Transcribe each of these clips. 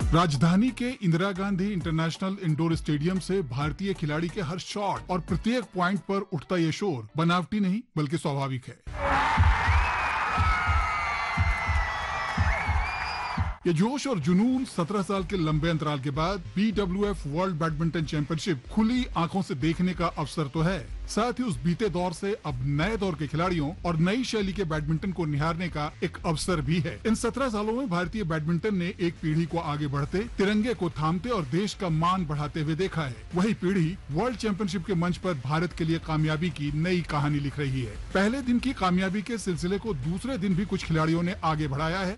राजधानी के Indira Gandhi international indoor stadium से भारतीय खिलाड़ी के हर शॉट और प्रत्येक पॉइंट पर उठता ये शोर बनावटी नहीं बल्कि स्वाभाविक है। ये जोश और जुनून 17 साल के लंबे अंतराल के बाद BWF वर्ल्ड बैडमिंटन चैंपियनशिप खुली आंखों से देखने का अवसर तो है, साथ ही उस बीते दौर से अब नए दौर के खिलाड़ियों और नई शैली के बैडमिंटन को निहारने का एक अवसर भी है। इन 17 सालों में भारतीय बैडमिंटन ने एक पीढ़ी को आगे बढ़ते, तिरंगे को थामते और देश का मान बढ़ाते हुए देखा है। वही पीढ़ी वर्ल्ड चैंपियनशिप के मंच पर भारत के लिए कामयाबी की नई कहानी लिख रही है। पहले दिन की कामयाबी के सिलसिले को दूसरे दिन भी कुछ खिलाड़ियों ने आगे बढ़ाया है।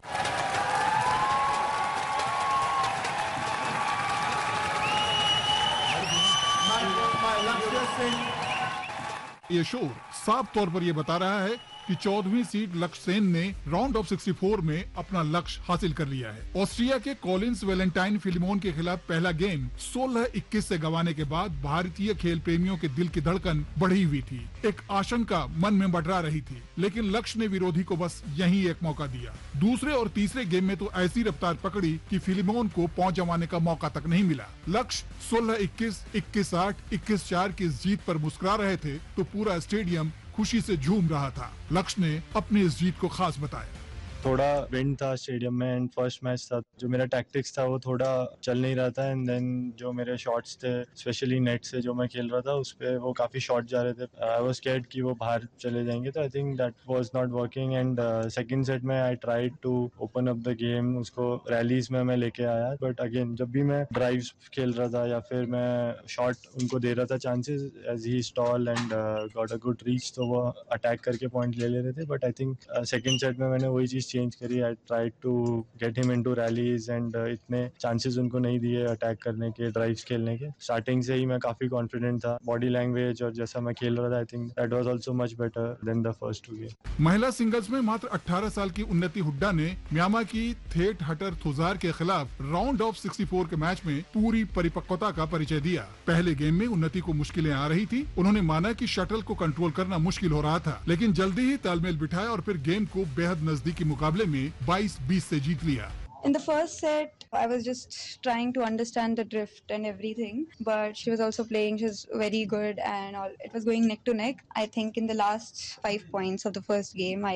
ये शोर साफ तौर पर यह बता रहा है कि 14वीं सीड लक्ष्य सेन ने राउंड ऑफ 64 में अपना लक्ष्य हासिल कर लिया है। ऑस्ट्रिया के कॉलिंस वैलेंटाइन फिलिमोन के खिलाफ पहला गेम 16-21 से गंवाने के बाद भारतीय खेल प्रेमियों के दिल की धड़कन बढ़ी हुई थी। एक आशंका मन में मंडरा रही थी, लेकिन लक्ष्य ने विरोधी को बस यही एक मौका दिया। दूसरे और तीसरे गेम में तो ऐसी रफ्तार पकड़ी कि फिलिमोन को पहुंच जमाने का मौका तक नहीं मिला। लक्ष्य 16-21, 21-8, 21-4 की इस जीत पर मुस्कुरा रहे थे तो पूरा स्टेडियम खुशी से झूम रहा था। लक्ष्य ने अपनी इस जीत को खास बताया। थोड़ा विंड था स्टेडियम में एंड फर्स्ट मैच था, जो मेरा टैक्टिक्स था वो थोड़ा चल नहीं रहा था एंड देन जो मेरे शॉट्स थे स्पेशली नेट से जो मैं खेल रहा था उस पे वो काफी शॉट जा रहे थे। आई वाज स्कैर्ड कि वो बाहर चले जाएंगे, तो I think that was not working and second set में I tried to open up the game, उसको रैलीज में मैं लेके आया। बट अगेन जब भी मैं ड्राइव्स खेल रहा था या फिर मैं शॉट उनको दे रहा था chances as he stall and got a good reach, तो वो अटैक करके पॉइंट ले रहे थे। But I think second set में मैंने वही चीज चेंज करी। I tried to get him into rallies and इतने चांसेस उनको नहीं दिए अटैक करने के, ड्राइव्स खेलने के। स्टार्टिंग से ही मैं काफी कॉन्फिडेंट था। बॉडी लैंग्वेज और जैसा मैं खेल रहा था, I think that was also much better than the first to game. महिला सिंगल्स में मात्र 18 साल की उन्नति हुड्डा ने म्यांमार की थेट हटर थुजार के खिलाफ राउंड ऑफ 64 के मैच में पूरी परिपक्वता का परिचय दिया। पहले गेम में उन्नति को मुश्किलें आ रही थी। उन्होंने माना कि शटल को कंट्रोल करना मुश्किल हो रहा था, लेकिन जल्दी ही तालमेल बिठाया और फिर गेम को बेहद नजदीकी मुकाबले में 22-20 से जीत लिया। In the first set, I was just trying to understand the drift and everything, but she was also playing. She was very good, and all. It was going neck to neck. I think in the last 5 points of the first game, I